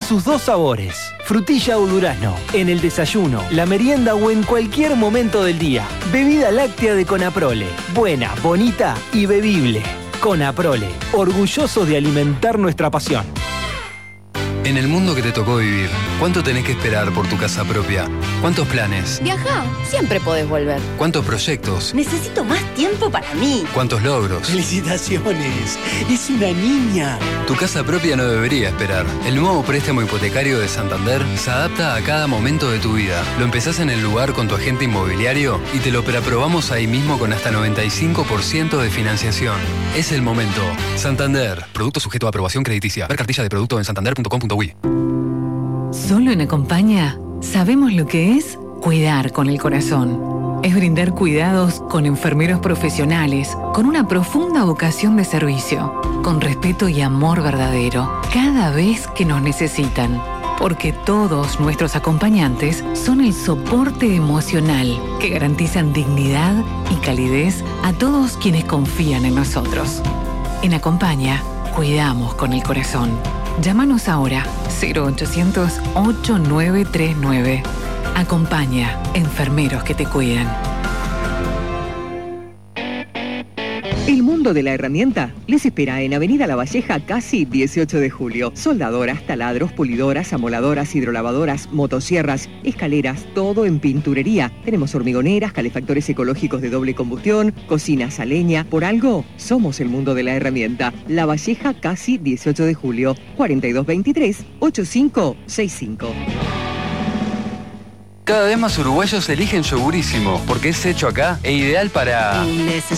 sus dos sabores, frutilla o durazno, en el desayuno, la merienda o en cualquier momento del día. Bebida láctea de Conaprole, buena, bonita y bebible. Conaprole, orgullosos de alimentar nuestra pasión. En el mundo que te tocó vivir, ¿cuánto tenés que esperar por tu casa propia? ¿Cuántos planes? Viajá, siempre podés volver. ¿Cuántos proyectos? Necesito más tiempo para mí. ¿Cuántos logros? ¡Felicitaciones! ¡Es una niña! Tu casa propia no debería esperar. El nuevo préstamo hipotecario de Santander se adapta a cada momento de tu vida. Lo empezás en el lugar con tu agente inmobiliario y te lo preaprobamos ahí mismo con hasta 95% de financiación. Es el momento. Santander. Producto sujeto a aprobación crediticia. Ver cartilla de producto en santander.com.uy. Solo en Acompaña sabemos lo que es cuidar con el corazón. Es brindar cuidados con enfermeros profesionales, con una profunda vocación de servicio, con respeto y amor verdadero, cada vez que nos necesitan. Porque todos nuestros acompañantes son el soporte emocional que garantizan dignidad y calidez a todos quienes confían en nosotros. En Acompaña, cuidamos con el corazón. Llámanos ahora, 0800-8939. Acompaña, enfermeros que te cuidan. El mundo de la herramienta les espera en Avenida La Valleja, casi 18 de julio. Soldadoras, taladros, pulidoras, amoladoras, hidrolavadoras, motosierras, escaleras, todo en pinturería. Tenemos hormigoneras, calefactores ecológicos de doble combustión, cocinas a leña. Por algo, somos el mundo de la herramienta. La Valleja, casi 18 de julio, 4223-8565. Cada vez más uruguayos eligen Yogurísimo porque es hecho acá e ideal para...